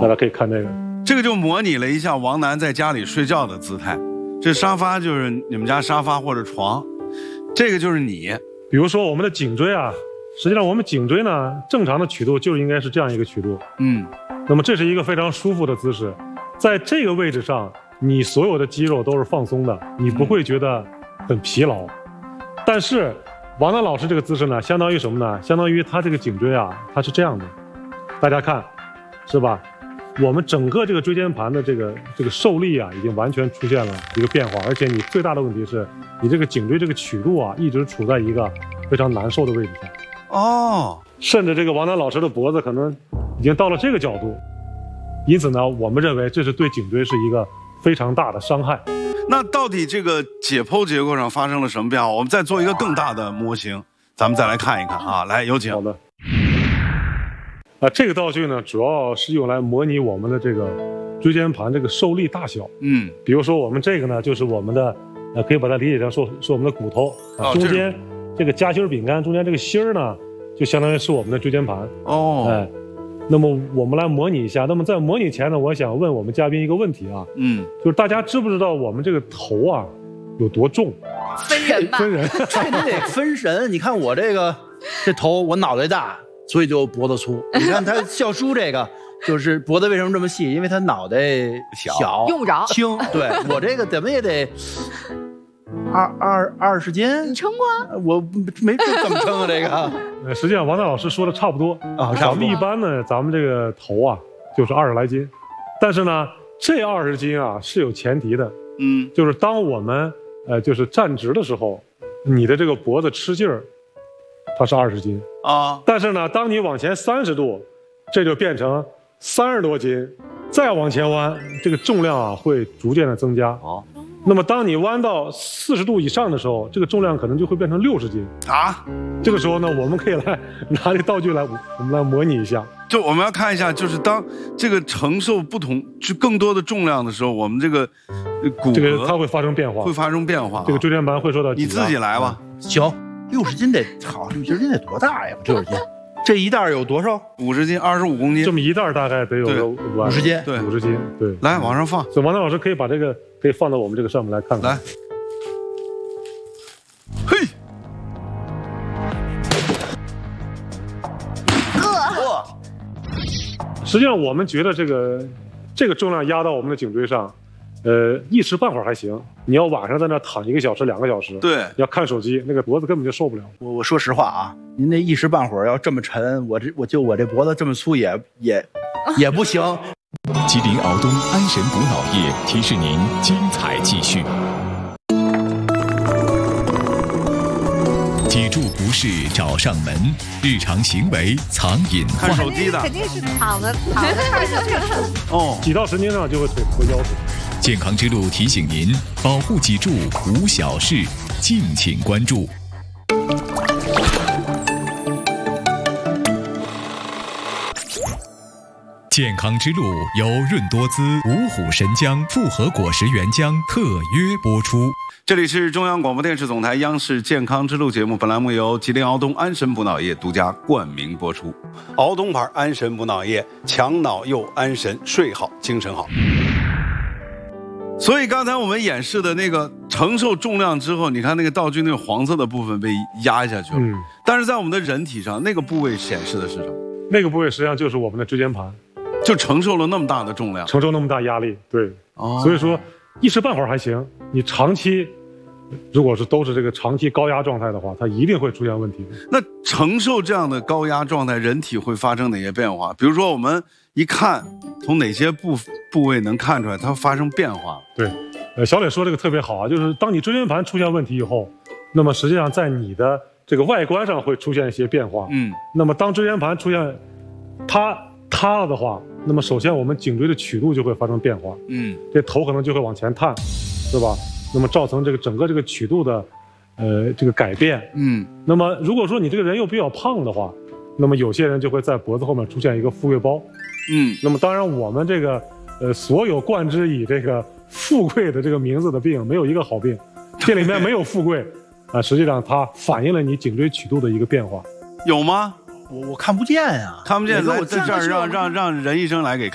大家可以看这个。 这个就模拟了一下王楠在家里睡觉的姿态。这沙发就是你们家沙发或者床，这个就是你。 比如说我们的颈椎啊，实际上我们颈椎呢，正常的曲度就应该是这样一个曲度。那么这是一个非常舒服的姿势，在这个位置上，你所有的肌肉都是放松的，你不会觉得很疲劳。但是王楠老师这个姿势呢，相当于什么呢？相当于他这个颈椎啊，它是这样的，大家看，是吧？我们整个这个椎间盘的这个受力啊，已经完全出现了一个变化，而且你最大的问题是，你这个颈椎这个曲度啊，一直处在一个非常难受的位置上。甚至这个王楠老师的脖子可能已经到了这个角度，因此呢，我们认为这是对颈椎是一个非常大的伤害。 那到底这个解剖结构上发生了什么变化？我们再做一个更大的模型，咱们再来看一看啊！来，有请。 好的。这个道具呢，主要是用来模拟我们的这个椎间盘这个受力大小。比如说我们这个呢，就是我们的，可以把它理解成是我们的骨头啊，中间这个夹心饼干中间这个芯儿呢，就相当于是我们的椎间盘。那么我们来模拟一下。那么在模拟前呢，我想问我们嘉宾一个问题啊，就是大家知不知道我们这个头啊有多重？ 分人吧， 分人， 这得分人。你看我这头，我脑袋大。所以就脖子粗。你看他笑叔这个，就是脖子为什么这么细？因为他脑袋小， 用不着轻。对我这个怎么也得20斤。 你称过啊？ 我没怎么称啊这个。 实际上王楠老师说的差不多啊。咱们一般呢，咱们这个头啊就是20来斤，但是呢，这20斤啊是有前提的。就是当我们就是站直的时候，你的这个脖子吃劲儿。它是20斤啊，但是呢，当你往前30度，这就变成30多斤，再往前弯，这个重量啊会逐渐的增加。那么当你弯到40度以上的时候，这个重量可能就会变成60斤啊。这个时候呢，我们可以来拿这个道具来，我们来模拟一下。 就我们要看一下，就是当这个承受不同就更多的重量的时候，我们这个骨骼它会发生变化，这个椎间盘会受到挤压。 你自己来吧。 行。60斤得好，60斤得多大呀？60斤，这一袋有多少 ？50斤，25公斤。 这么一袋大概得有 50斤， 对 ，50斤，对。 来，往上放。 所以王楠老师可以把这个放到我们这个上面来看看。 来，嘿， 实际上我们觉得这个重量压到我们的颈椎上。一时半会儿还行，你要晚上在那躺1个小时、2个小时， 对， 你要看手机，那个脖子根本就受不了。 我说实话啊，您那一时半会儿要这么沉，我这脖子这么粗也不行。 吉林敖东安神补脑液提示您精彩继续。脊柱不适找上门，日常行为藏隐患。 看手机的肯定是躺着看着这个。 挤到神经上就会腿部腰腿。 健康之路提醒您，保护脊柱无小事，敬请关注。健康之路由润多滋、五虎神姜复合果实原浆特约播出。 这里是中央广播电视总台央视健康之路节目，本栏目由吉林敖东安神补脑液独家冠名播出。敖东牌安神补脑液，强脑又安神，睡好精神好。所以刚才我们演示的那个承受重量之后，你看那个道具那个黄色的部分被压下去了，但是在我们的人体上那个部位显示的是什么？ 那个部位实际上就是我们的椎间盘， 就承受了那么大的重量， 承受那么大压力。对，所以说一时半会儿还行，你长期如果是都是这个长期高压状态的话，它一定会出现问题。 那承受这样的高压状态，人体会发生哪些变化？比如说我们一看从哪些部位能看出来它发生变化？ 对，小磊说这个特别好啊，就是当你椎间盘出现问题以后，那么实际上在你的这个外观上会出现一些变化。那么当椎间盘出现塌了的话，那么首先我们颈椎的曲度就会发生变化。这头可能就会往前探，是吧？那么造成这个整个这个曲度的这个改变。那么如果说你这个人又比较胖的话，那么有些人就会在脖子后面出现一个富贵包。那么当然我们这个所有冠之以这个富贵的这个名字的病，没有一个好病，这里面没有富贵啊，实际上它反映了你颈椎曲度的一个变化。 有吗？ 我看不见呀， 看不见，在这儿让任医生来给看。